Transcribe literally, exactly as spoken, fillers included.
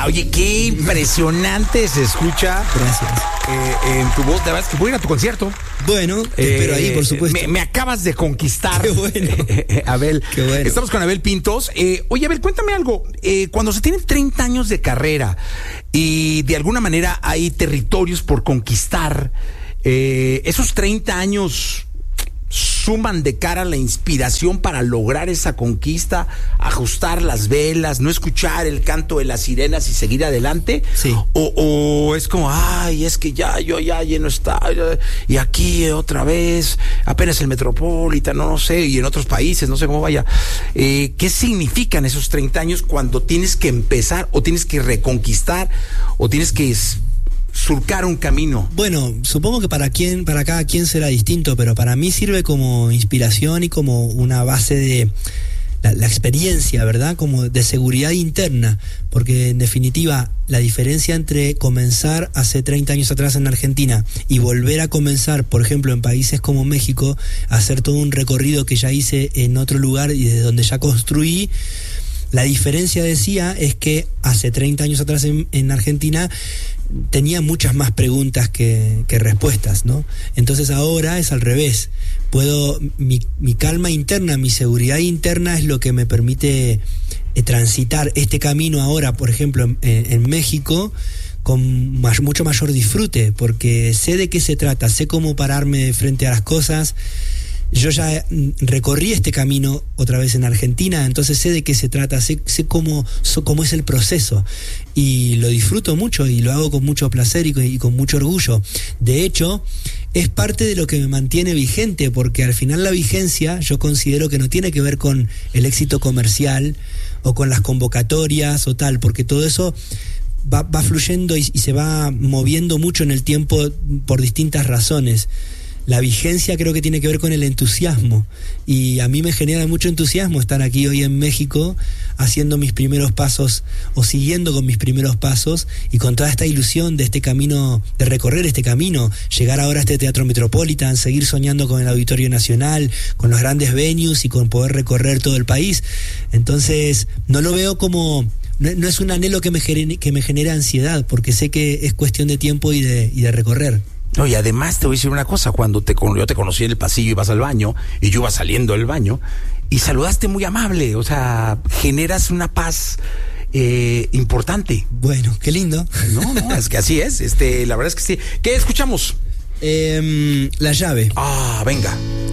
Ah, oye, qué impresionante se escucha. Gracias. Eh, en tu voz, de verdad, que voy a ir a tu concierto. Bueno, te espero ahí, por supuesto. Me, me acabas de conquistar. Qué bueno. Abel. Qué bueno. Estamos con Abel Pintos. Eh, oye, Abel, cuéntame algo. Eh, cuando se tienen treinta años de carrera y de alguna manera hay territorios por conquistar, eh, esos treinta años suman de cara a la inspiración para lograr esa conquista, ajustar las velas, no escuchar el canto de las sirenas y seguir adelante. Sí. O, o es como, ay, es que ya, yo ya lleno está, y aquí otra vez, apenas el Metropolitan, no, no sé, y en otros países, no sé cómo vaya. Eh, ¿Qué significan esos treinta años cuando tienes que empezar, o tienes que reconquistar, o tienes que surcar un camino? Bueno, supongo que para quien, para cada quien será distinto, pero para mí sirve como inspiración y como una base de la, la experiencia, ¿verdad? Como de seguridad interna, porque en definitiva la diferencia entre comenzar hace treinta años atrás en Argentina y volver a comenzar, por ejemplo, en países como México, hacer todo un recorrido que ya hice en otro lugar y desde donde ya construí. La diferencia, decía, es que hace treinta años atrás en, en Argentina tenía muchas más preguntas que, que respuestas, ¿no? Entonces ahora es al revés. Puedo, mi, mi calma interna, mi seguridad interna es lo que me permite eh, transitar este camino ahora, por ejemplo, en, en México, con más, mucho mayor disfrute, porque sé de qué se trata, sé cómo pararme frente a las cosas. Yo ya recorrí este camino otra vez en Argentina, entonces sé de qué se trata, sé, sé cómo, cómo es el proceso y lo disfruto mucho y lo hago con mucho placer y con, y con mucho orgullo. De hecho, es parte de lo que me mantiene vigente, porque al final la vigencia yo considero que no tiene que ver con el éxito comercial o con las convocatorias o tal, porque todo eso va, va fluyendo y, y se va moviendo mucho en el tiempo por distintas razones. La vigencia creo que tiene que ver con el entusiasmo, y a mí me genera mucho entusiasmo estar aquí hoy en México haciendo mis primeros pasos o siguiendo con mis primeros pasos y con toda esta ilusión de este camino, de recorrer este camino, llegar ahora a este Teatro Metropolitan, seguir soñando con el Auditorio Nacional, con los grandes venues y con poder recorrer todo el país. Entonces no lo veo como... No, no es un anhelo que me genere, que me genere ansiedad, porque sé que es cuestión de tiempo y de, y de recorrer. No, y además te voy a decir una cosa, cuando te, yo te conocí en el pasillo, ibas al baño, y yo iba saliendo del baño, y saludaste muy amable, o sea, generas una paz eh, importante. Bueno, qué lindo. No, no, es que así es, este, la verdad es que sí. ¿Qué escuchamos? Eh, la llave. Ah, venga.